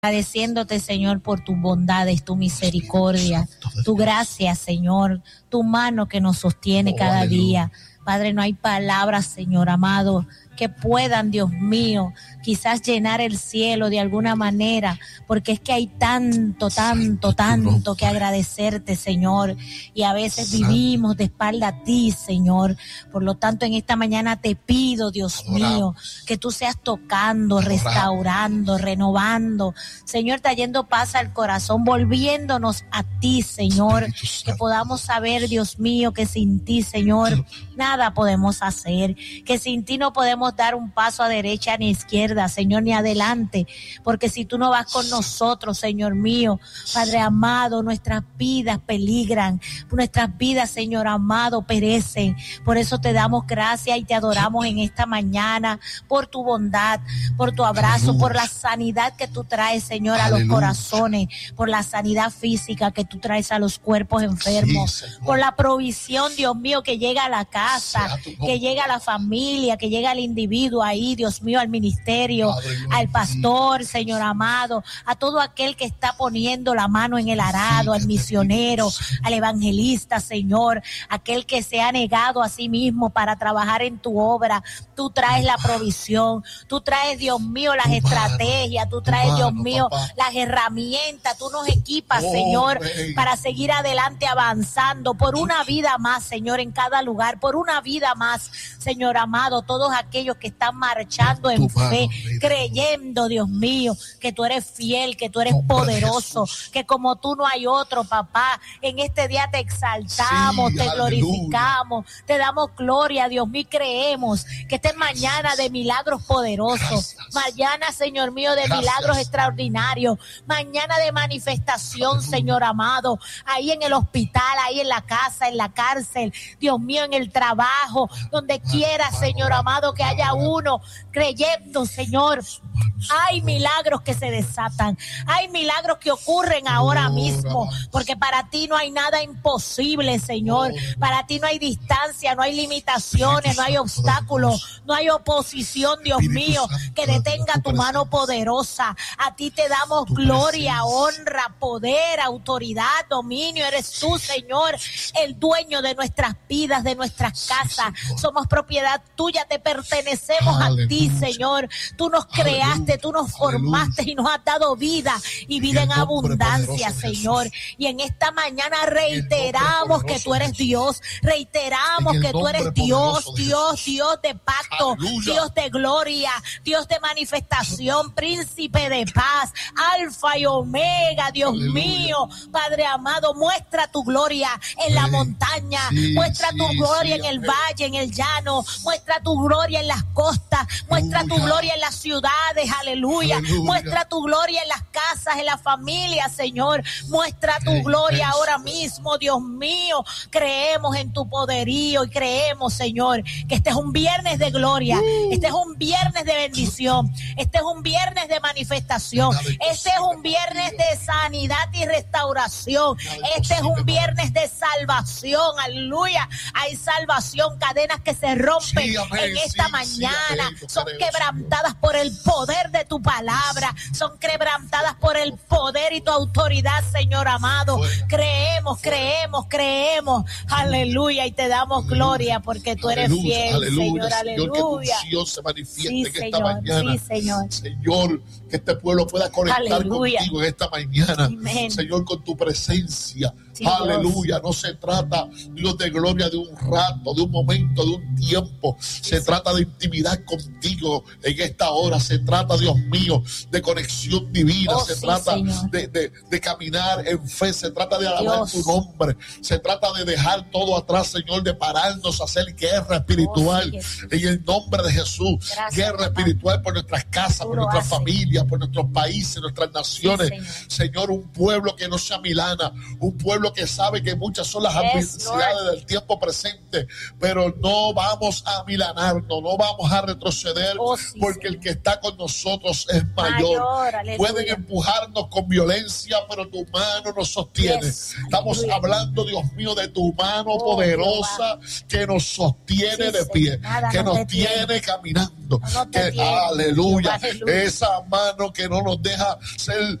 Agradeciéndote, Señor, por tus bondades, tu misericordia, tu gracia, Señor, tu mano que nos sostiene cada día. Padre, no hay palabras, Señor amado, que puedan, Dios mío, quizás llenar el cielo de alguna manera, porque es que hay tanto que agradecerte, Señor, y a veces vivimos de espalda a ti, Señor. Por lo tanto, en esta mañana te pido, Dios mío, que tú seas tocando, restaurando, renovando, Señor, trayendo paz al corazón, volviéndonos a ti, Señor, que podamos saber, Dios mío, que sin ti, Señor, nada podemos hacer, que sin ti no podemos dar un paso a derecha ni a izquierda, Señor, ni adelante, porque si tú no vas con nosotros, Señor mío, Padre amado, nuestras vidas peligran, nuestras vidas, Señor amado, perecen. Por eso te damos gracias y te adoramos en esta mañana, por tu bondad, por tu abrazo, por la sanidad que tú traes, Señor, a los corazones, por la sanidad física que tú traes a los cuerpos enfermos, por la provisión, Dios mío, que llega a la casa, que llega a la familia, que llega al individuo ahí, Dios mío, al ministerio, al pastor, Señor amado, a todo aquel que está poniendo la mano en el arado, al misionero, al evangelista, Señor, aquel que se ha negado a sí mismo para trabajar en tu obra. Tú traes la provisión, tú traes, Dios mío, las estrategias, tú traes, Dios mío, las herramientas, tú nos equipas, Señor, para seguir adelante avanzando por una vida más, Señor, en cada lugar, por una vida más, Señor amado, todos aquellos que están marchando en fe, creyendo, Dios mío, que tú eres fiel, que tú eres poderoso, que como tú no hay otro, papá. En este día te exaltamos, te glorificamos, te damos gloria, Dios mío, creemos que esta es mañana de milagros poderosos, mañana, Señor mío, de milagros extraordinarios, mañana de manifestación, Señor amado, ahí en el hospital, ahí en la casa, en la cárcel, Dios mío, en el trabajo, donde quiera, Señor amado, que haya uno creyendo, Señor. Hay milagros que se desatan, hay milagros que ocurren ahora mismo, porque para ti no hay nada imposible, Señor. Para ti no hay distancia, no hay limitaciones, no hay obstáculos, no hay oposición, Dios mío, que detenga tu mano poderosa. A ti te damos gloria, honra, poder, autoridad, dominio. Eres tú, Señor, el dueño de nuestras vidas, de nuestras casas. Somos propiedad tuya, te pertenecemos a ti, Señor. Tú nos creaste, tú nos formaste y nos has dado vida y vida en abundancia, Señor. Y en esta mañana reiteramos que tú eres Dios, reiteramos que tú eres Dios, Dios de pacto, Dios de gloria, Dios de manifestación, príncipe de paz, alfa y omega, Dios mío, Padre amado, muestra tu gloria en la montaña, muestra tu gloria en el valle, en el llano, muestra tu gloria en las costas, muestra tu gloria en las ciudades, aleluya, muestra tu gloria en las casas, en la familia, Señor, muestra tu gloria ahora mismo, Dios mío. Creemos en tu poderío y creemos, Señor, que este es un viernes de gloria, este es un viernes de bendición, este es un viernes de manifestación, este es un viernes de sanidad y restauración, este es un viernes de salvación, aleluya. Hay salvación, cadenas que se rompen en esta mañana, son quebrantadas por el poder de tu palabra, son quebrantadas por el poder y tu autoridad, Señor amado. Creemos, aleluya, y te damos gloria porque tú eres fiel, Señor, aleluya. Que tu unción se manifieste en esta mañana, Señor, que este pueblo pueda conectar contigo en esta mañana, Señor, con tu presencia. Aleluya, no se trata, Dios de gloria, de un rato, de un momento, de un tiempo. Se trata de intimidad contigo en esta hora. Se trata, Dios mío, de conexión divina. Se trata de caminar en fe. Se trata de alabar tu nombre. Se trata de dejar todo atrás, Señor, de pararnos a hacer guerra espiritual. En el nombre de Jesús. Gracias, guerra espiritual por nuestras casas, por nuestras familias, por nuestros países, nuestras naciones. Señor, un pueblo que no se amilana, un pueblo que sabe que muchas son las adversidades del tiempo presente, pero no vamos a amilanarnos, no vamos a retroceder, porque el que está con nosotros es mayor. Pueden empujarnos con violencia, pero tu mano nos sostiene. Estamos hablando, Dios mío, de tu mano poderosa que nos sostiene de pie, que nos tiene caminando. Aleluya. Esa mano mano que no nos deja ser